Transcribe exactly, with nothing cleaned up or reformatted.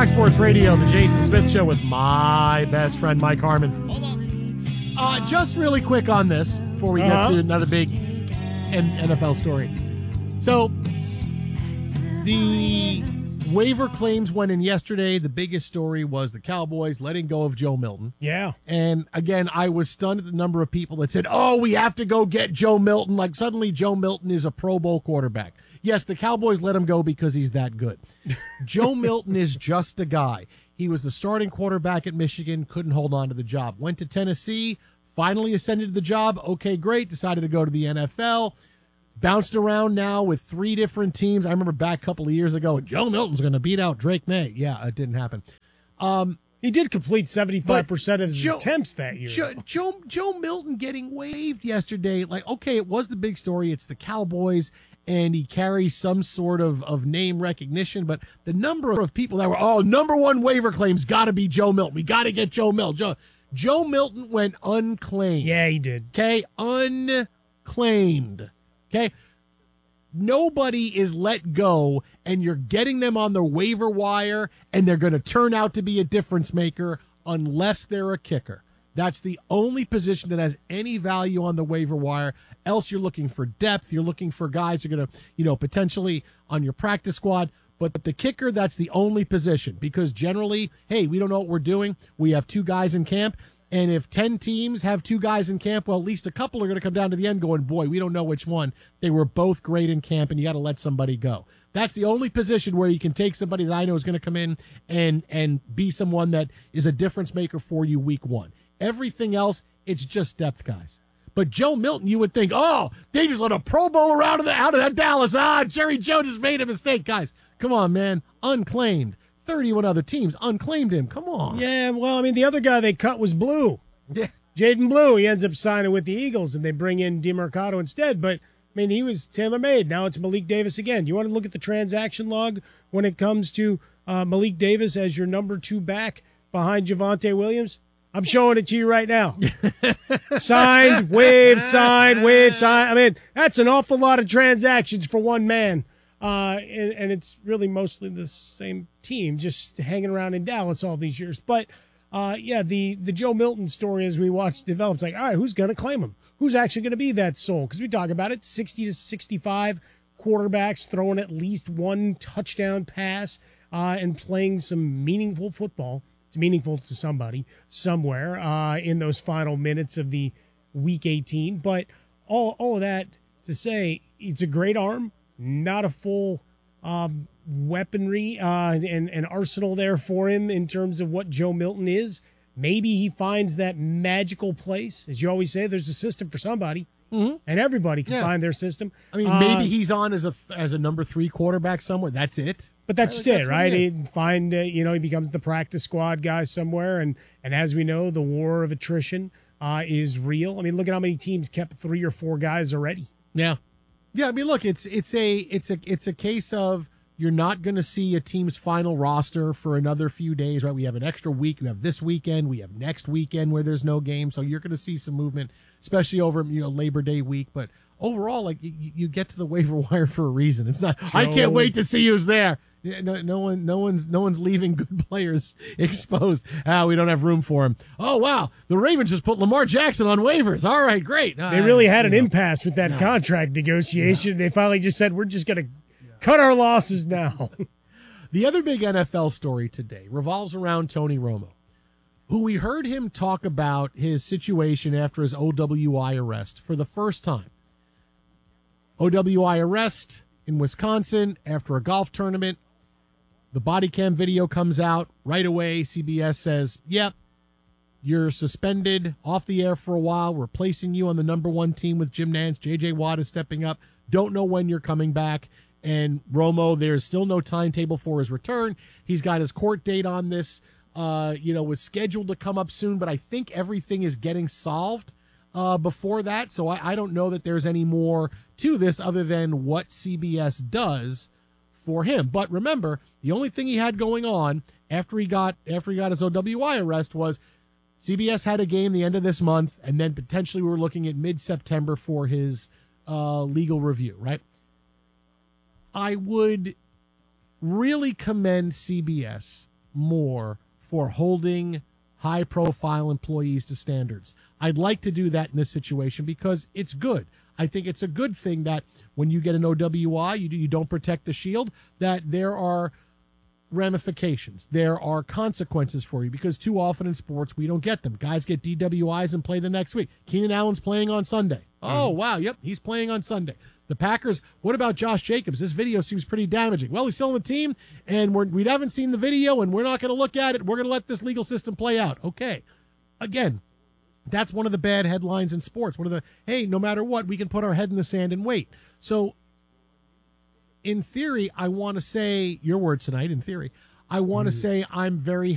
Fox Sports Radio, the Jason Smith Show with my best friend, Mike Harmon. Uh, just really quick on this before we uh-huh. get to another big N F L story. So, the waiver claims went in yesterday. The biggest story was the Cowboys letting go of Joe Milton. Yeah. And, again, I was stunned at the number of people that said, oh, we have to go get Joe Milton. Like, suddenly Joe Milton is a Pro Bowl quarterback. Yes, the Cowboys let him go because he's that good. Joe Milton is just a guy. He was the starting quarterback at Michigan, couldn't hold on to the job. Went to Tennessee, finally ascended to the job. Okay, great. Decided to go to the N F L. Bounced around now with three different teams. I remember back a couple of years ago, Joe Milton's going to beat out Drake May. Yeah, it didn't happen. Um, he did complete seventy-five percent of his Joe, attempts that year. Joe, Joe, Joe Milton getting waived yesterday. Like, okay, it was the big story. It's the Cowboys, and he carries some sort of, of name recognition. But the number of people that were, oh, number one waiver claims got to be Joe Milton. We got to get Joe Milton. Joe, Joe Milton went unclaimed. Yeah, he did. Okay, unclaimed. Okay, nobody is let go, and you're getting them on the waiver wire, and they're going to turn out to be a difference maker unless they're a kicker. That's the only position that has any value on the waiver wire. Else you're looking for depth. You're looking for guys who are going to, you know, potentially on your practice squad. But the kicker, that's the only position because generally, hey, we don't know what we're doing. We have two guys in camp. And if ten teams have two guys in camp, well, at least a couple are going to come down to the end going, boy, we don't know which one. They were both great in camp, and you got to let somebody go. That's the only position where you can take somebody that I know is going to come in and and be someone that is a difference maker for you week one. Everything else, it's just depth guys. But Joe Milton, you would think, oh, they just let a Pro Bowler out of the out of that Dallas. Ah, Jerry Jones has made a mistake, guys. Come on, man, unclaimed. thirty-one other teams unclaimed him. Come on. Yeah, well, I mean, the other guy they cut was Blue. Yeah. Jaden Blue. He ends up signing with the Eagles, and they bring in DeMarcado instead. But, I mean, he was tailor-made. Now it's Malik Davis again. You want to look at the transaction log when it comes to uh, Malik Davis as your number two back behind Javonte Williams? I'm showing it to you right now. Signed, waived, signed, waived, signed. I mean, that's an awful lot of transactions for one man. Uh, and, and it's really mostly the same team just hanging around in Dallas all these years. But, uh, yeah, the, the Joe Milton story as we watch develop, it's like, all right, who's going to claim him? Who's actually going to be that soul? Because we talk about it, sixty to sixty-five quarterbacks throwing at least one touchdown pass uh, and playing some meaningful football. It's meaningful to somebody somewhere uh, in those final minutes of the week eighteen. But all, all of that to say, it's a great arm. Not a full um, weaponry uh, and, and arsenal there for him in terms of what Joe Milton is. Maybe he finds that magical place. As you always say, there's a system for somebody, mm-hmm. and everybody can yeah. find their system. I mean, maybe uh, he's on as a as a number three quarterback somewhere. That's it. But that's just it, that's right? He find uh, you know he becomes the practice squad guy somewhere, and and as we know, the war of attrition uh, is real. I mean, look at how many teams kept three or four guys already. Yeah. Yeah, I mean, look, it's it's a it's a it's a case of you're not going to see a team's final roster for another few days, right? We have an extra week. We have this weekend. We have next weekend where there's no game, so you're going to see some movement, especially over you know Labor Day week. But overall, like you, you get to the waiver wire for a reason. It's not. Joe. I can't wait to see who's there. No, no one, no one's, no one's leaving good players exposed. Ah, we don't have room for him. Oh wow, the Ravens just put Lamar Jackson on waivers. All right, great. They really had an know. impasse with that no. contract negotiation. No. They finally just said, "We're just going to yeah. cut our losses now." The other big N F L story today revolves around Tony Romo, who we heard him talk about his situation after his O W I arrest for the first time. O W I arrest in Wisconsin after a golf tournament. The body cam video comes out right away. C B S says, yep, you're suspended off the air for a while. We're placing you on the number one team with Jim Nantz. J J Watt is stepping up. Don't know when you're coming back. And Romo, there's still no timetable for his return. He's got his court date on this, uh, you know, was scheduled to come up soon, but I think everything is getting solved uh, before that. So I, I don't know that there's any more to this other than what C B S does for him. But remember, the only thing he had going on after he got after he got his O W I arrest was C B S had a game the end of this month, and then potentially we were looking at mid-September for his uh, legal review, right? I would really commend C B S more for holding high-profile employees to standards. I'd like to do that in this situation because it's good. I think it's a good thing that when you get an O W I, you, do, you don't protect the shield, that there are ramifications. There are consequences for you because too often in sports, we don't get them. Guys get D W Is and play the next week. Keenan Allen's playing on Sunday. Oh, mm-hmm. wow. Yep, he's playing on Sunday. The Packers, what about Josh Jacobs? This video seems pretty damaging. Well, he's still on the team, and we're, we haven't seen the video, and we're not going to look at it. We're going to let this legal system play out. Okay. Again, that's one of the bad headlines in sports. One of the, hey, no matter what, we can put our head in the sand and wait. So, in theory, I want to say, your words tonight, in theory, I want to mm-hmm. say I'm very